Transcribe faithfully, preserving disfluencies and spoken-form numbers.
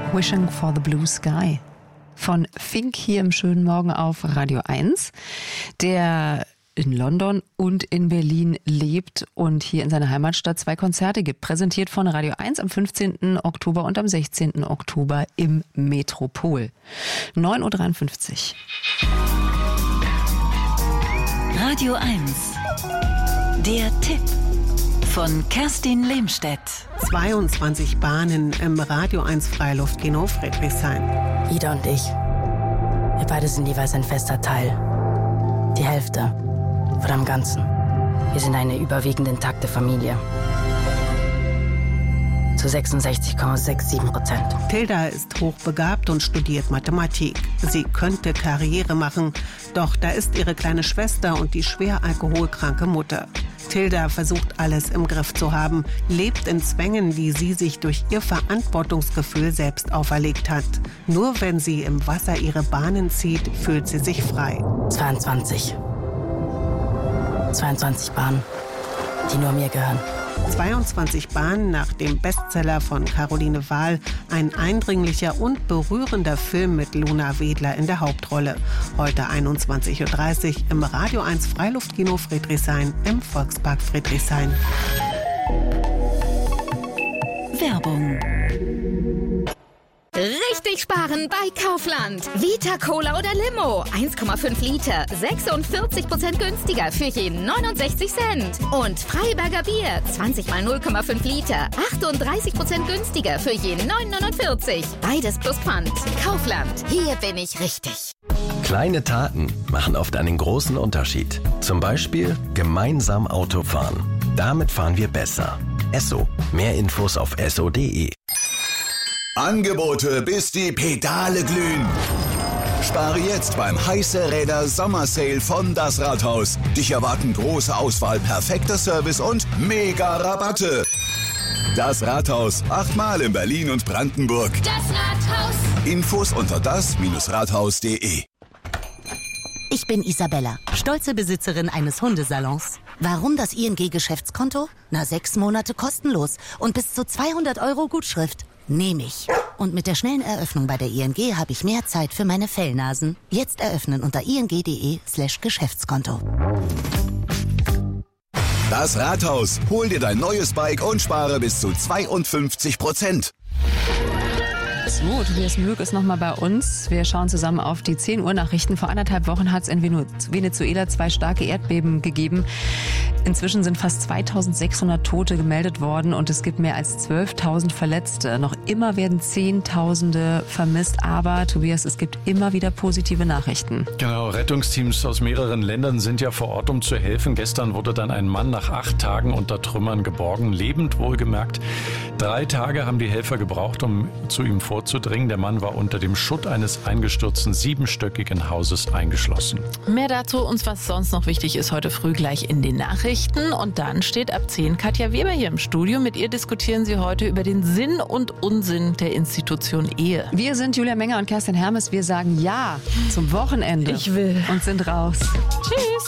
Wishing for the Blue Sky von Fink hier im schönen Morgen auf Radio eins, der in London und in Berlin lebt und hier in seiner Heimatstadt zwei Konzerte gibt. Präsentiert von Radio eins am fünfzehnten Oktober und am sechzehnten Oktober im Metropol. neun Uhr dreiundfünfzig. Radio eins. Der Tipp von Kerstin Lehmstedt. zweiundzwanzig Bahnen im Radio eins Freiluftkino Friedrichshain. Ida und ich, wir beide sind jeweils ein fester Teil. Die Hälfte von dem Ganzen. Wir sind eine überwiegend intakte Familie. Zu sechsundsechzig Komma siebenundsechzig Prozent. Tilda ist hochbegabt und studiert Mathematik. Sie könnte Karriere machen, doch da ist ihre kleine Schwester und die schwer alkoholkranke Mutter. Tilda versucht alles im Griff zu haben, lebt in Zwängen, die sie sich durch ihr Verantwortungsgefühl selbst auferlegt hat. Nur wenn sie im Wasser ihre Bahnen zieht, fühlt sie sich frei. zweiundzwanzig. zweiundzwanzig Bahnen, die nur mir gehören. zweiundzwanzig Bahnen nach dem Bestseller von Caroline Wahl. Ein eindringlicher und berührender Film mit Luna Wedler in der Hauptrolle. Heute einundzwanzig Uhr dreißig im Radio eins Freiluftkino Friedrichshain im Volkspark Friedrichshain. Werbung. Richtig sparen bei Kaufland. Vita Cola oder Limo. eins Komma fünf Liter. sechsundvierzig Prozent günstiger für jeden neunundsechzig Cent. Und Freiberger Bier. zwanzig mal null Komma fünf Liter. achtunddreißig Prozent günstiger für jeden neun neunundvierzig. Beides plus Pfand. Kaufland. Hier bin ich richtig. Kleine Taten machen oft einen großen Unterschied. Zum Beispiel gemeinsam Auto fahren. Damit fahren wir besser. Esso. Mehr Infos auf esso punkt de. Angebote, bis die Pedale glühen. Spare jetzt beim Heiße Räder Sommersale von Das Rathaus. Dich erwarten große Auswahl, perfekter Service und mega Rabatte. Das Rathaus, achtmal in Berlin und Brandenburg. Das Rathaus. Infos unter das Rathaus punkt de. Ich bin Isabella, stolze Besitzerin eines Hundesalons. Warum das I N G-Geschäftskonto? Na, sechs Monate kostenlos und bis zu zweihundert Euro Gutschrift. Nehme ich. Und mit der schnellen Eröffnung bei der I N G habe ich mehr Zeit für meine Fellnasen. Jetzt eröffnen unter ing.de slash Geschäftskonto. Das Rathaus. Hol dir dein neues Bike und spare bis zu zweiundfünfzig Prozent. So, Tobias Mühlg ist nochmal bei uns. Wir schauen zusammen auf die zehn Uhr Nachrichten. Vor anderthalb Wochen hat es in Venezuela zwei starke Erdbeben gegeben. Inzwischen sind fast zweitausendsechshundert Tote gemeldet worden und es gibt mehr als zwölftausend Verletzte. Noch immer werden Zehntausende vermisst, aber Tobias, es gibt immer wieder positive Nachrichten. Genau, Rettungsteams aus mehreren Ländern sind ja vor Ort, um zu helfen. Gestern wurde dann ein Mann nach acht Tagen unter Trümmern geborgen, lebend wohlgemerkt. Drei Tage haben die Helfer gebraucht, um zu ihm vorzudringen. Der Mann war unter dem Schutt eines eingestürzten siebenstöckigen Hauses eingeschlossen. Mehr dazu und was sonst noch wichtig ist, heute früh gleich in den Nachrichten. Und dann steht ab zehn Katja Weber hier im Studio. Mit ihr diskutieren sie heute über den Sinn und Unsinn der Institution Ehe. Wir sind Julia Menger und Kerstin Hermes. Wir sagen Ja zum Wochenende. Ich will. Und sind raus. Tschüss.